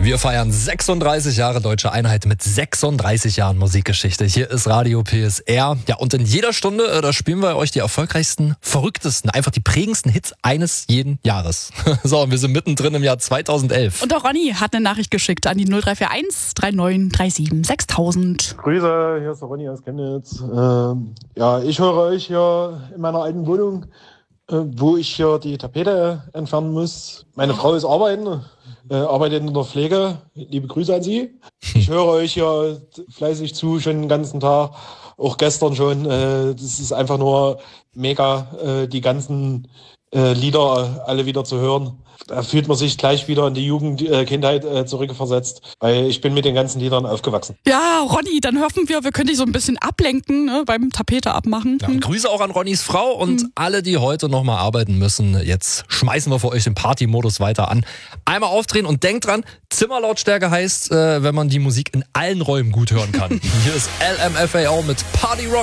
Wir feiern 36 Jahre Deutsche Einheit mit 36 Jahren Musikgeschichte. Hier ist Radio PSR. Ja, und in jeder Stunde, da spielen wir euch die erfolgreichsten, verrücktesten, einfach die prägendsten Hits eines jeden Jahres. So, und wir sind mittendrin im Jahr 2011. Und auch Ronny hat eine Nachricht geschickt an die 0341 3937 6000. Grüße, hier ist der Ronny aus Chemnitz. Ich höre euch hier in meiner alten Wohnung, wo ich hier die Tapete entfernen muss. Meine Frau ist arbeiten, arbeitet in der Pflege. Liebe Grüße an Sie. Ich höre euch hier fleißig zu, schon den ganzen Tag, auch gestern schon. Das ist einfach nur mega, die ganzen Lieder alle wieder zu hören. Da fühlt man sich gleich wieder in die Kindheit zurückversetzt, weil ich bin mit den ganzen Liedern aufgewachsen. Ja, Ronny, dann hoffen wir können dich so ein bisschen ablenken, ne, beim Tapete abmachen. Ja, und Grüße auch an Ronnys Frau und alle, die heute noch mal arbeiten müssen. Jetzt schmeißen wir für euch den Party-Modus weiter an. Einmal aufdrehen und denkt dran, Zimmerlautstärke heißt, wenn man die Musik in allen Räumen gut hören kann. Hier ist LMFAO mit Party Rock.